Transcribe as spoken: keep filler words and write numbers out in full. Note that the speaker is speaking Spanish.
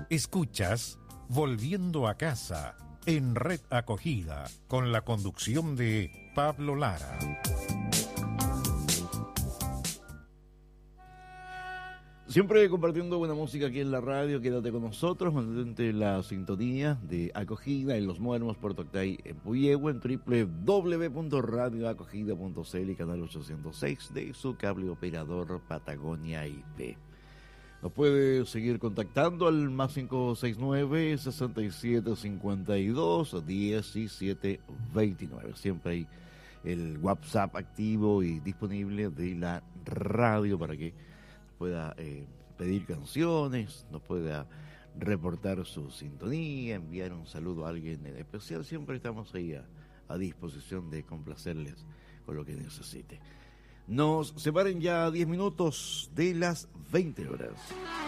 Escuchas Volviendo a Casa en Red Acogida con la conducción de Pablo Lara. Siempre compartiendo buena música aquí en la radio. Quédate con nosotros, mantente la sintonía de Acogida en Los Muermos, Puerto Octay, en Puyehue, en doble u doble u doble u punto radio acogida punto c l y canal ochocientos seis de su cable operador Patagonia I P. Nos puede seguir contactando al más cinco seis nueve, seis siete cinco dos, uno siete dos nueve. Siempre hay el WhatsApp activo y disponible de la radio para que pueda eh, pedir canciones, nos pueda reportar su sintonía, enviar un saludo a alguien en especial. Siempre estamos ahí a, a disposición de complacerles con lo que necesite. Nos separen ya diez minutos de las veinte horas.